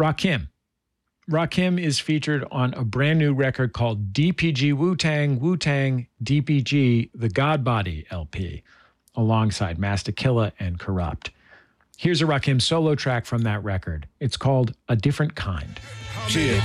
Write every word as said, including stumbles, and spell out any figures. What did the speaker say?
Rakim. Rakim is featured on a brand new record called D P G Wu-Tang, Wu-Tang, D P G, The God Body L P, alongside Masta Killa and Corrupt. Here's a Rakim solo track from that record. It's called A Different Kind. Yeah.